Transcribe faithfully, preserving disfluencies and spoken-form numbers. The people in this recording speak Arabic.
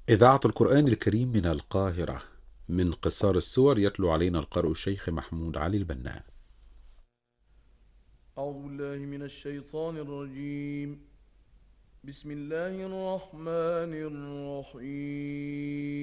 إذاعة القرآن الكريم من القاهرة، من قصار السور يتلو علينا القارئ الشيخ محمود علي البنا. أعوذ بالله من الشيطان الرجيم. بسم الله الرحمن الرحيم.